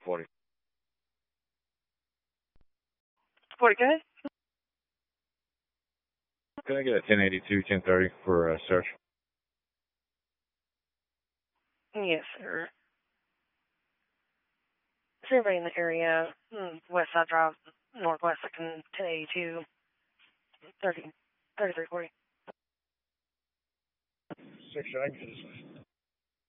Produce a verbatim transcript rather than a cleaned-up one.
forty. forty, go ahead. Can I get a ten eighty-two, ten thirty for uh, search? Yes, sir. Is everybody in the area, hmm, West Side Drive, Northwest Second, ten eighty-two, thirty, thirty-three forty. Six, I can